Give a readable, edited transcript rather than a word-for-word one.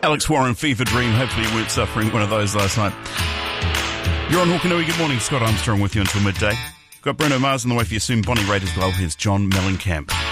Alex Warren, Fever Dream. Hopefully you weren't suffering one of those last night. You're on Hawkanui. Good morning. Scott Armstrong with you until midday. Got Bruno Mars on the way for you soon. Bonnie Raitt as well. Here's John Mellencamp.